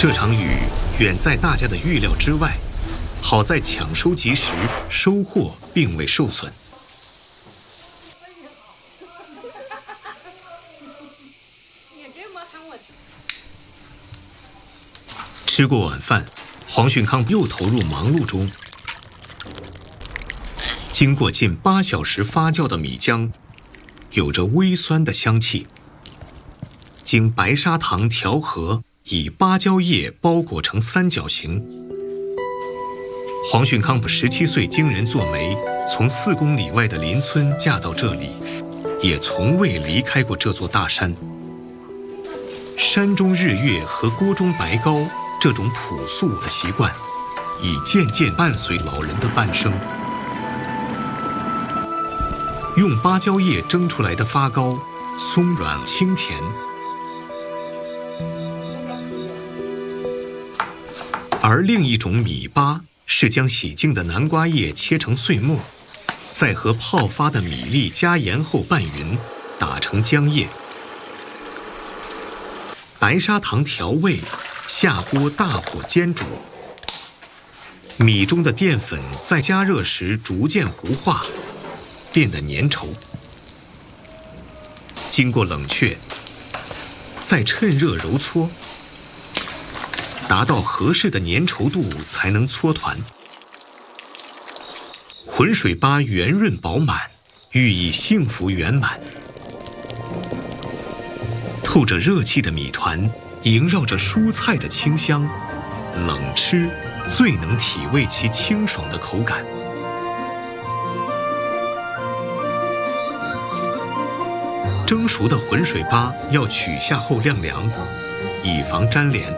这场雨远在大家的预料之外，好在抢收及时，收获并未受损。吃过晚饭，黄训康又投入忙碌中。经过近8小时发酵的米浆，有着微酸的香气。经白砂糖调和，以芭蕉叶包裹成三角形。黄训康17岁经人做媒，从4公里外的邻村嫁到这里，也从未离开过这座大山。山中日月和锅中白糕这种朴素的习惯，已渐渐伴随老人的半生。用芭蕉叶蒸出来的发糕，松软清甜。而另一种米粑是将洗净的南瓜叶切成碎末，再和泡发的米粒加盐后拌匀，打成浆液。白砂糖调味，下锅大火煎煮。米中的淀粉在加热时逐渐糊化，变得粘稠。经过冷却，再趁热揉搓，达到合适的粘稠度才能搓团。浑水粑圆润饱满，寓意幸福圆满。透着热气的米团萦绕着蔬菜的清香，冷吃最能体味其清爽的口感。蒸熟的浑水粑要取下后晾凉，以防粘连。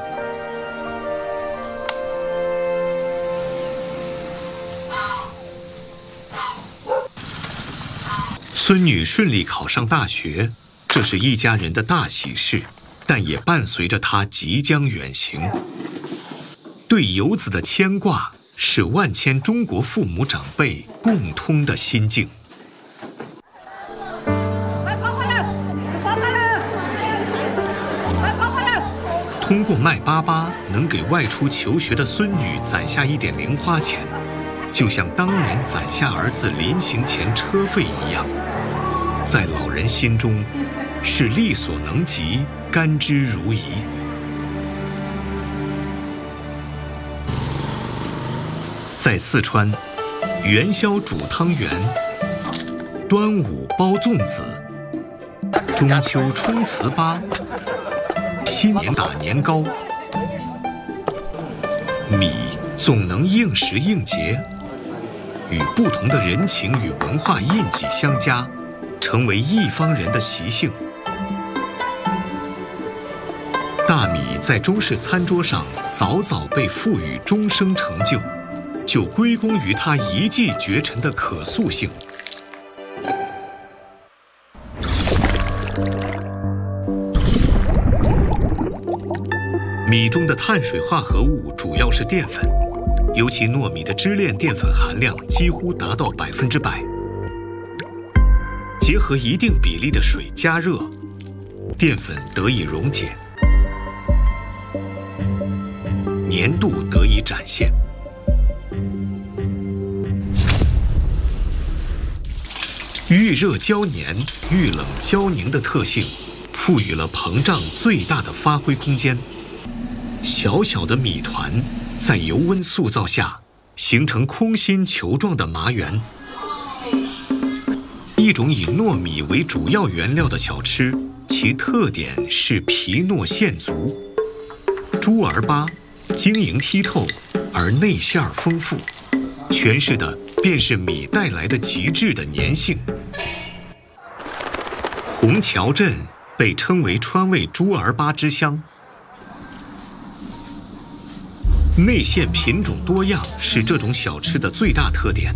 孙女顺利考上大学，这是一家人的大喜事，但也伴随着她即将远行。对游子的牵挂是万千中国父母长辈共通的心境。通过卖粑粑能给外出求学的孙女攒下一点零花钱，就像当年攒下儿子临行前车费一样，在老人心中是力所能及，甘之如饴。在四川，元宵煮汤圆，端午包粽子，中秋冲糍粑，新年打年糕。米总能应时应节，与不同的人情与文化印记相加，成为一方人的习性。大米在中式餐桌上早早被赋予终生成就，就归功于它一骑绝尘的可塑性。米中的碳水化合物主要是淀粉，尤其糯米的支链淀粉含量几乎达到100%。结合一定比例的水加热，淀粉得以溶解，粘度得以展现。遇热焦黏、遇冷焦凝的特性，赋予了膨胀最大的发挥空间。小小的米团在油温塑造下，形成空心球状的麻圆。一种以糯米为主要原料的小吃，其特点是皮糯馅足。猪儿粑晶莹剔透，而内馅丰富，诠释的便是米带来的极致的粘性。虹桥镇被称为川味猪儿粑之乡。内馅品种多样是这种小吃的最大特点。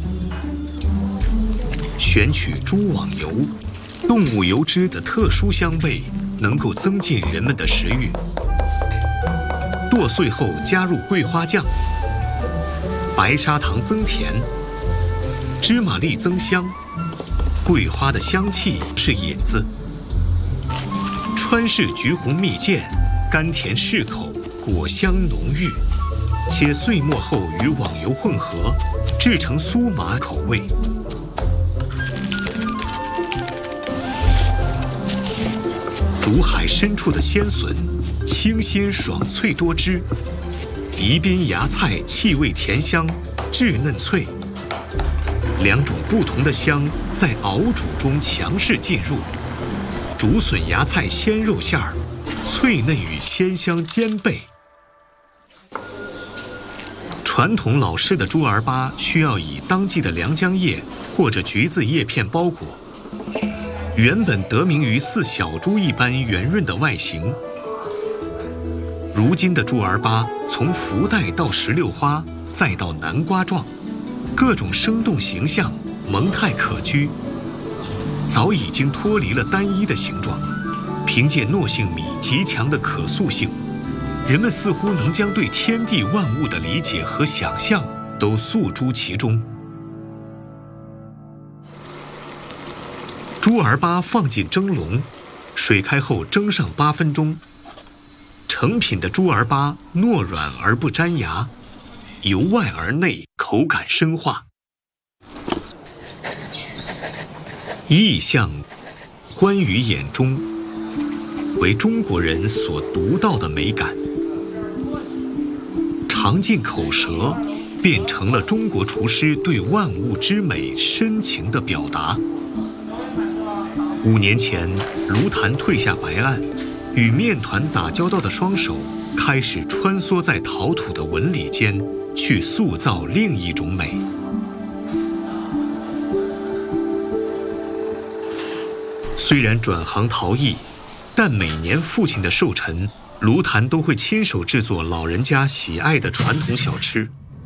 选取猪网油、动物油脂的特殊香味，能够增进人们的食欲。剁碎后加入桂花酱，白砂糖增甜，芝麻粒增香，桂花的香气是引子。川式橘红蜜饯甘甜适口，果香浓郁。切碎末后与网油混合，制成酥麻口味。煮海深处的鲜笋，清鲜爽脆多汁；宜宾芽菜气味甜香，稚嫩脆。两种不同的香在熬煮中强势进入，竹笋芽菜鲜肉馅儿，脆嫩与鲜香兼备。传统老式的猪儿粑需要以当季的良姜叶或者橘子叶片包裹。原本得名于似小猪一般圆润的外形，如今的猪儿粑从福袋到石榴花，再到南瓜状，各种生动形象，萌态可掬，早已经脱离了单一的形状。凭借糯杏米极强的可塑性，人们似乎能将对天地万物的理解和想象都诉诸其中。猪儿粑放进蒸笼，水开后蒸上8分钟。成品的猪儿粑糯软而不粘牙，由外而内口感深化。意象，观于眼中，为中国人所独到的美感。尝尽口舌，变成了中国厨师对万物之美深情的表达。5年前，卢谭退下白案，与面团打交道的双手开始穿梭在陶土的纹理间，去塑造另一种美。虽然转行陶艺，但每年父亲的寿辰，卢谭都会亲手制作老人家喜爱的传统小吃。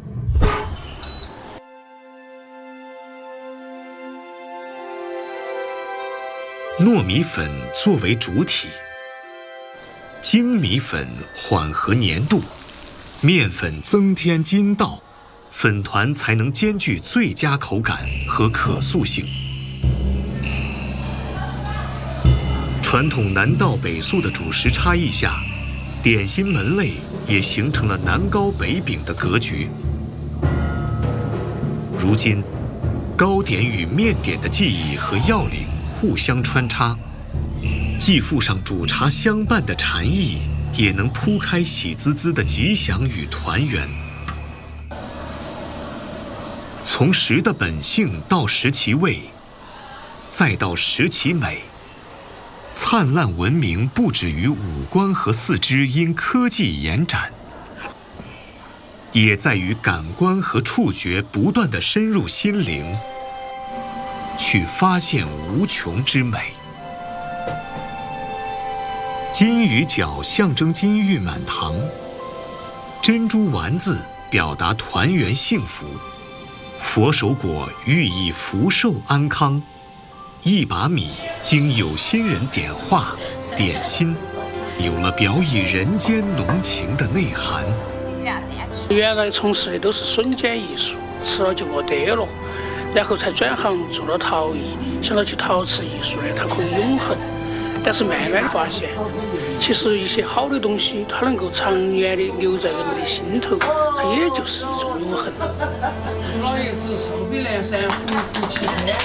糯米粉作为主体，精米粉缓和粘度，面粉增添筋道，粉团才能兼具最佳口感和可塑性。传统南道北素的主食差异下，点心门类也形成了南高北饼的格局。如今，糕点与面点的技艺和要领互相穿插，既附上煮茶相伴的禅意，也能铺开喜滋滋的吉祥与团圆。从食的本性到食其味，再到食其美，灿烂文明不止于五官和四肢因科技延展，也在于感官和触觉不断地深入心灵，去发现无穷之美。金鱼饺象征金玉满堂，珍珠丸子表达团圆幸福，佛手果寓意福寿安康，一把米经有心人点化点心，有了表以人间浓情的内涵。 原来从事的都是榫剪艺术，吃了就没得了，然后才转行做了陶艺，想到去陶瓷艺术呢，它可以永恒。但是慢慢的发现，其实一些好的东西，它能够长远的留在人们的心头，它也就是一种永恒。祝老爷子寿比南山，虎虎齐天。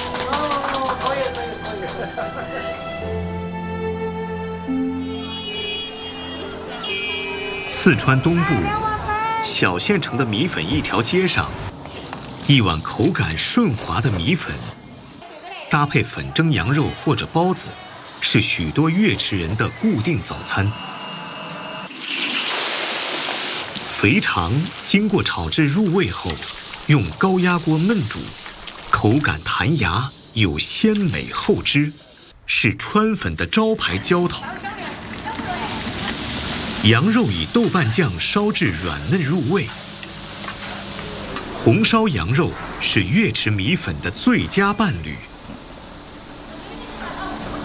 四川东部小县城的米粉一条街上，一碗口感顺滑的米粉，搭配粉蒸羊肉或者包子，是许多粤池人的固定早餐。肥肠经过炒制入味后，用高压锅焖煮，口感弹牙，有鲜美厚汁，是川粉的招牌浇头。羊肉以豆瓣酱烧至软嫩入味。红烧羊肉是粤池米粉的最佳伴侣。